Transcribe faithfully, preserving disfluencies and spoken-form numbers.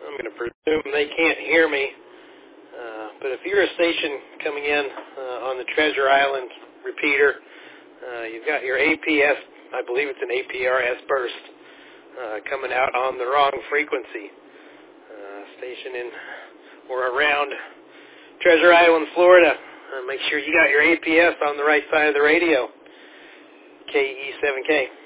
I'm going to presume they can't hear me. Uh, but if you're a station coming in uh, on the Treasure Island repeater, uh, you've got your A P S, I believe it's an A P R S burst, uh, coming out on the wrong frequency. Uh, station in or around Treasure Island, Florida. Uh, make sure you got your A P S on the right side of the radio. K E seven K.